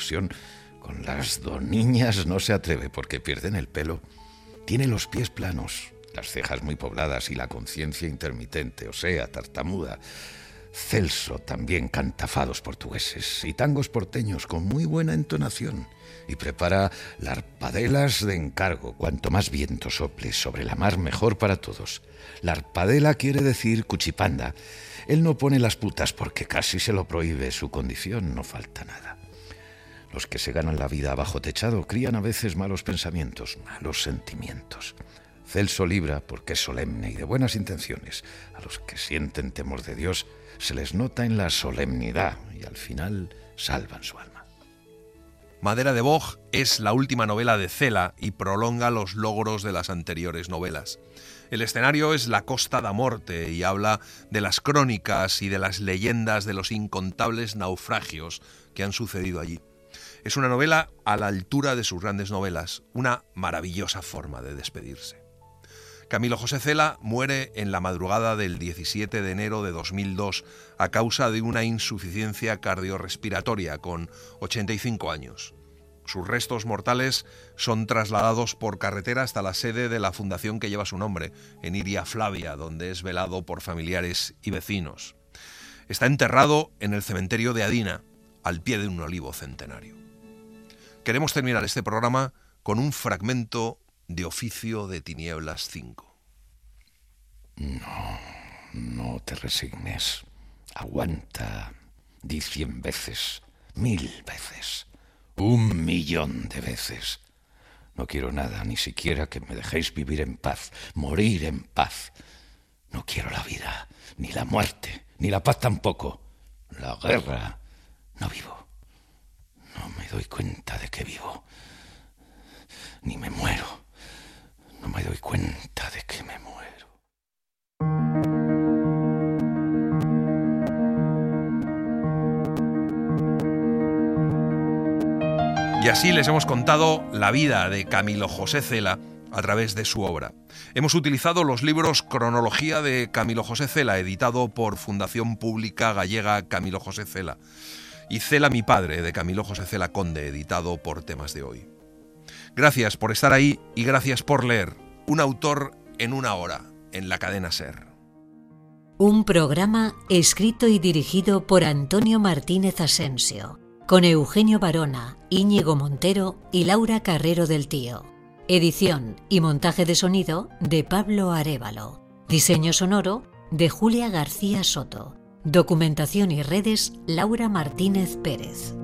ilusión. Con las doniñas no se atreve porque pierden el pelo. Tiene los pies planos, las cejas muy pobladas y la conciencia intermitente, o sea, tartamuda. Celso también canta fados portugueses y tangos porteños con muy buena entonación y prepara larpadelas de encargo. Cuanto más viento sople sobre la mar, mejor para todos. Larpadela quiere decir cuchipanda. Él no pone las putas porque casi se lo prohíbe su condición, no falta nada. Los que se ganan la vida bajo techado crían a veces malos pensamientos, malos sentimientos. Celso libra porque es solemne y de buenas intenciones. A los que sienten temor de Dios se les nota en la solemnidad y al final salvan su alma. Madera de Boj es la última novela de Cela y prolonga los logros de las anteriores novelas. El escenario es la Costa da Morte y habla de las crónicas y de las leyendas de los incontables naufragios que han sucedido allí. Es una novela a la altura de sus grandes novelas, una maravillosa forma de despedirse. Camilo José Cela muere en la madrugada del 17 de enero de 2002 a causa de una insuficiencia cardiorrespiratoria con 85 años. Sus restos mortales son trasladados por carretera hasta la sede de la fundación que lleva su nombre, en Iria Flavia, donde es velado por familiares y vecinos. Está enterrado en el cementerio de Adina, al pie de un olivo centenario. Queremos terminar este programa con un fragmento de Oficio de Tinieblas 5. No te resignes. Aguanta. Di 100 veces, 1000 veces, 1.000.000 de veces. No quiero nada, ni siquiera que me dejéis vivir en paz, morir en paz. No quiero la vida, ni la muerte, ni la paz tampoco. La guerra. No vivo. No me doy cuenta de que vivo. Ni me muero. No me doy cuenta de que me muero. Y así les hemos contado la vida de Camilo José Cela a través de su obra. Hemos utilizado los libros Cronología de Camilo José Cela, editado por Fundación Pública Gallega Camilo José Cela, y Cela mi padre, de Camilo José Cela Conde, editado por Temas de Hoy. Gracias por estar ahí y gracias por leer. Un autor en una hora, en la cadena SER. Un programa escrito y dirigido por Antonio Martínez Asensio, con Eugenio Barona, Íñigo Montero y Laura Carrero del Tío. Edición y montaje de sonido de Pablo Arévalo. Diseño sonoro de Julia García Soto. Documentación y redes Laura Martínez Pérez.